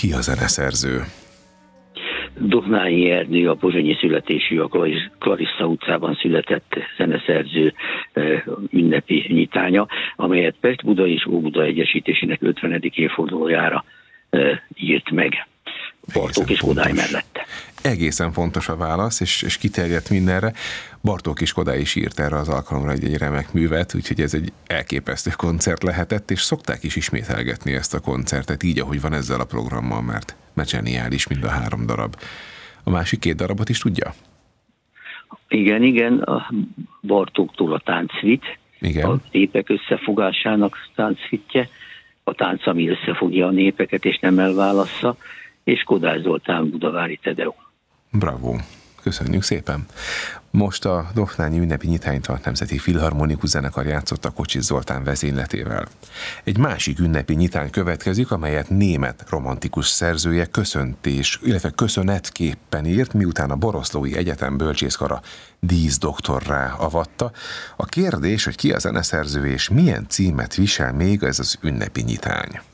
Ki a zeneszerző? Dohnányi Ernő, a pozsonyi születésű, a Clarissa utcában született zeneszerző ünnepi nyitánya, amelyet Pest-Buda és Óbuda egyesítésének 50. évfordulójára írt meg. Bartók és Kodály mellette. Egészen fontos a válasz, és kiterjedt mindenre. Bartók és Kodály is írt erre az alkalomra egy remek művet, úgyhogy ez egy elképesztő koncert lehetett, és szokták is ismételgetni ezt a koncertet, így, ahogy van ezzel a programmal, mert zseniális mind a 3 darab. A másik 2 darabot is tudja? Igen, a Bartóktól a táncvit, igen. A népek összefogásának táncvitje, a tánc, ami összefogja a népeket és nem elválassza, és Kodály Zoltán Budavári Tedeum. Bravo! Köszönjük szépen! Most a Dohnányi ünnepi nyitányt a Nemzeti Filharmonikus Zenekar játszott a Kocsis Zoltán vezényletével. Egy másik ünnepi nyitány következik, amelyet német romantikus szerzője köszönetképpen írt, miután a Boroszlói Egyetem bölcsészkara díszdoktorrá avatta. A kérdés, hogy ki a zeneszerző és milyen címet visel még ez az ünnepi nyitány.